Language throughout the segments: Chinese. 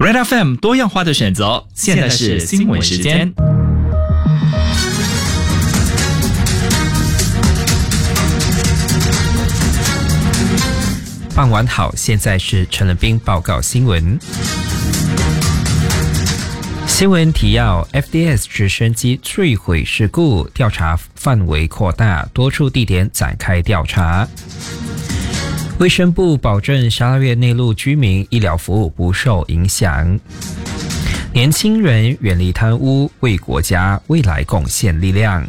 Red FM 多样化的选择，现在是新闻时间。 傍晚好，现在是陈仁斌报告新闻。新闻提要 ：FDS 直升机坠毁事故调查范围扩大，多处地点展开调查。卫生部保证沙拉越内陆居民医疗服务不受影响。年轻人远离贪污，为国家未来贡献力量。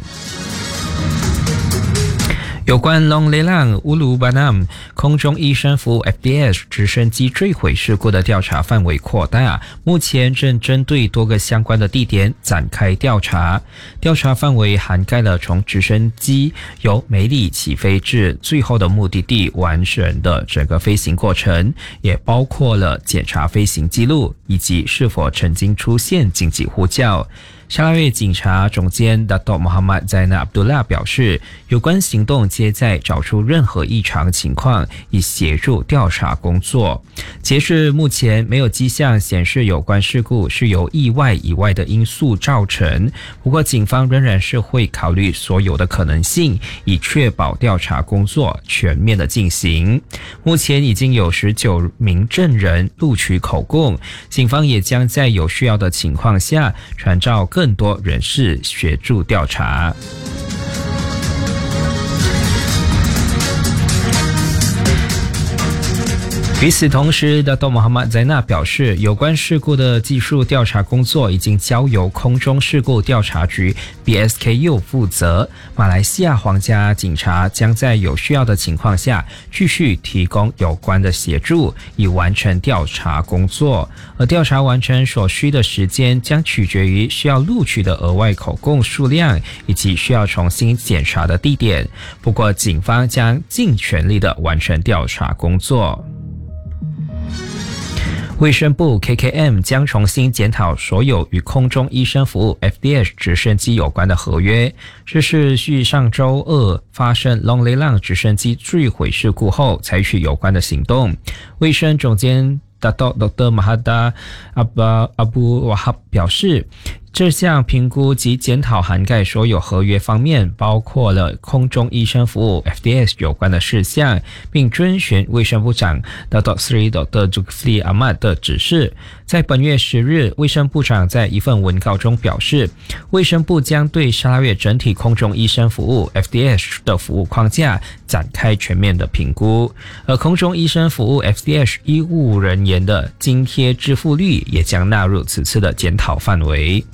有关 Long Lelang Ulu Banam 空中医生服务 FDS 直升机坠毁事故的调查范围扩大，目前正针对多个相关的地点展开调查。调查范围涵盖了从直升机由梅里起飞至最后的目的地完整的整个飞行过程，也包括了检查飞行记录以及是否曾经出现紧急呼叫。沙拉越警察总监 Dato' Muhammad Zainal Abdullah 表示，有关行动皆在找出任何异常情况，以协助调查工作。截至目前，没有迹象显示有关事故是由意外以外的因素造成。不过，警方仍然是会考虑所有的可能性，以确保调查工作全面的进行。目前已经有19名证人录取口供，警方也将在有需要的情况下传召更多人士协助调查。与此同时，Dato' Muhammad Zainal 表示，有关事故的技术调查工作已经交由空中事故调查局 BSKU 负责。马来西亚皇家警察将在有需要的情况下继续提供有关的协助，以完成调查工作。而调查完成所需的时间将取决于需要录取的额外口供数量以及需要重新检查的地点。不过，警方将尽全力的完成调查工作。卫生部 KKM 将重新检讨所有与空中医生服务 FDS 直升机有关的合约。这是继上周二发生 Long Lelang 直升机坠毁事故后采取有关的行动。卫生总监 Dato' Dr. Mahathir Abu Wahab 表示，这项评估及检讨涵盖所有合约方面，包括了空中医生服务 FDS 有关的事项，并遵循卫生部长 Dato' Sri Dr. Zulkifli Ahmad 的指示。在本月10日，卫生部长在一份文告中表示，卫生部将对沙拉越整体空中医生服务 FDS 的服务框架展开全面的评估，而空中医生服务 FDS 医务人员的津贴支付率也将纳入此次的检讨范围。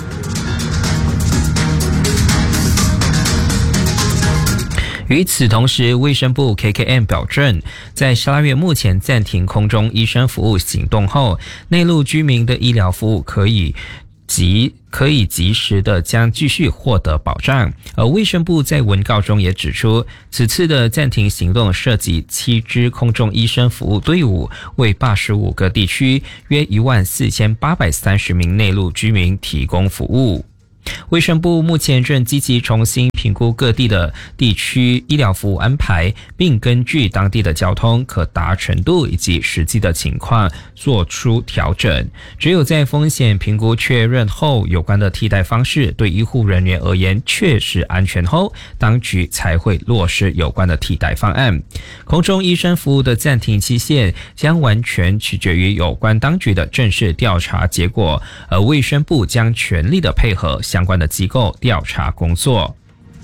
与此同时，卫生部 KKM 表证，在沙拉越目前暂停空中医生服务行动后，内陆居民的医疗服务可以及时的将继续获得保障。而卫生部在文告中也指出，此次的暂停行动涉及7支空中医生服务队伍，为85个地区约14830名内陆居民提供服务。卫生部目前正积极重新评估各地的地区医疗服务安排，并根据当地的交通可达程度以及实际的情况做出调整。只有在风险评估确认后，有关的替代方式对医护人员而言确实安全后，当局才会落实有关的替代方案。空中医生服务的暂停期限将完全取决于有关当局的正式调查结果，而卫生部将全力的配合相关的机构调查工作。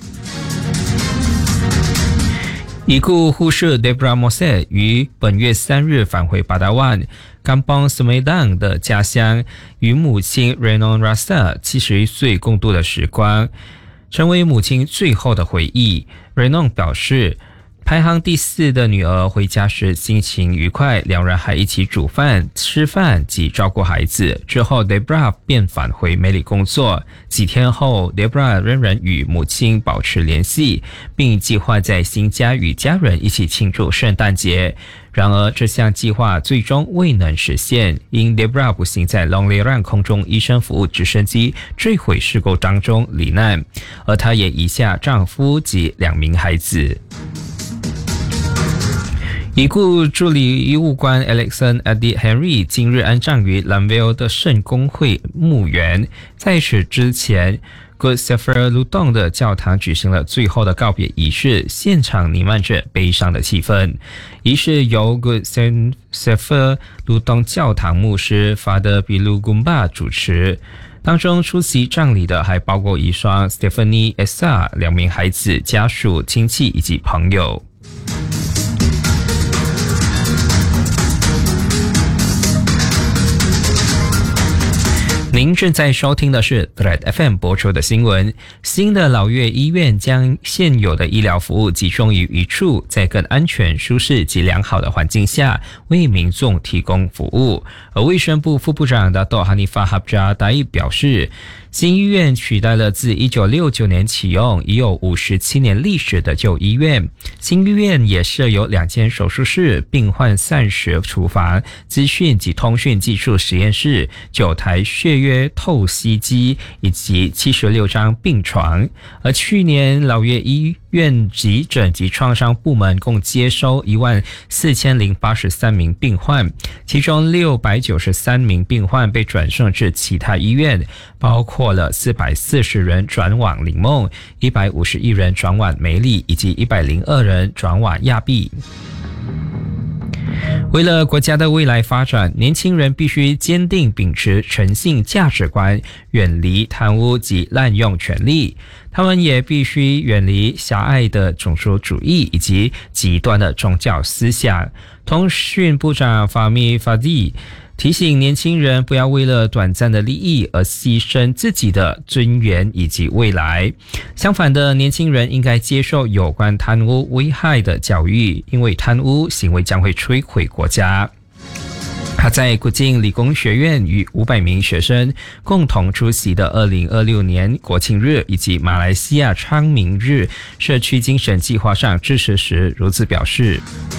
已故护士 Debra Mose 于本月3日返回巴达万Kampong Semedang 的家乡，与母亲 Renon Rasa 71岁共度的时光，成为母亲最后的回忆。Renon 表示，排行第4的女儿回家时心情愉快，两人还一起煮饭、吃饭及照顾孩子。之后 Debra 便返回梅里工作。几天后 Debra 仍然与母亲保持联系，并计划在新家与家人一起庆祝圣诞节。然而，这项计划最终未能实现，因 Debra 不幸在 Long Lelang 空中医生服务直升机坠毁事故当中罹难，而她也遗下丈夫及2名孩子。 已故助理医务官 Alexander Eddie Henry 今日安葬于兰维尔的圣公会墓园。在此之前，Good Shepherd Ludong 的教堂举行了最后的告别仪式，现场弥漫着悲伤的气氛。仪式由 Good Shepherd Ludong 教堂牧师 Father Bilu Gumba 主持。当中出席葬礼的还包括遗孀 Stephanie Esa、2名孩子、家属、亲戚以及朋友。您正在收听的是 Thread FM 播出的新闻。新的老越医院将现有的医疗服务集中于一处，在更安全、舒适及良好的环境下为民众提供服务。而卫生部副部长Dato' Hanifah Habsha表示，新医院取代了自1969年启用、已有57年历史的旧医院。新医院也设有2间手术室、病患膳食厨房、资讯及通讯技术实验室、9台血液透析机以及76张病床。而去年老越医院急诊及创伤部门共接收14083名病患，其中693名病患被转送至其他医院，包括了440人转往林梦，151人转往梅里，以及102人转往亚庇。为了国家的未来发展，年轻人必须坚定秉持诚信价值观，远离贪污及滥用权力。他们也必须远离狭隘的种族主义以及极端的宗教思想。通讯部长Fahmi Fadi提醒年轻人不要为了短暂的利益而牺牲自己的尊严以及未来。相反的，年轻人应该接受有关贪污危害的教育，因为贪污行为将会摧毁国家。他在古晋理工学院与500名学生共同出席的2026年国庆日以及马来西亚昌明日社区精神计划上致辞时如此表示。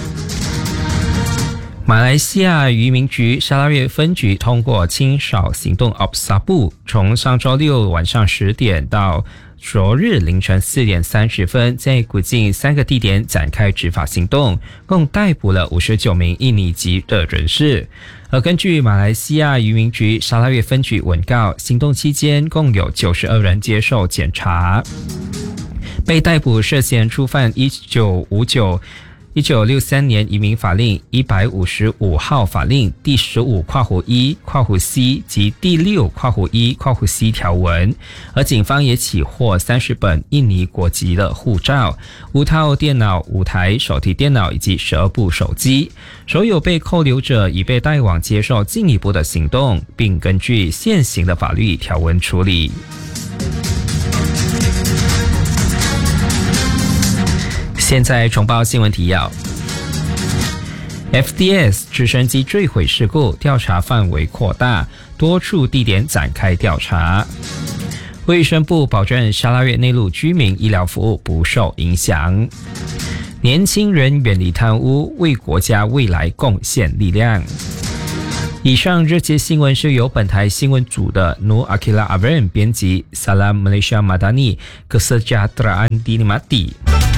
马来西亚渔民局沙拉越分局通过清扫行动 OPSABU， 从上周六晚上10点到昨日凌晨4点30分，在古晋3个地点展开执法行动，共逮捕了59名印尼籍的人士。而根据马来西亚渔民局沙拉越分局文告，行动期间共有92人接受检查，被逮捕涉嫌触犯1963年移民法令155号法令第15(1)(c) 及第6(1)(c) 条文。而警方也起获30本印尼国籍的护照、5套电脑、5台手提电脑以及12部手机。所有被扣留者已被带往接受进一步的行动，并根据现行的法律条文处理。现在重报新闻提要。FDS 直升机坠毁事故调查范围扩大，多处地点展开调查。卫生部保证沙拉越内陆居民医疗服务不受影响。年轻人远离贪污，为国家未来贡献力量。以上这节新闻是由本台新闻组的Nur Akila Avren编辑，Salam Malaysia Madani Kesejahteraan Dinikmati。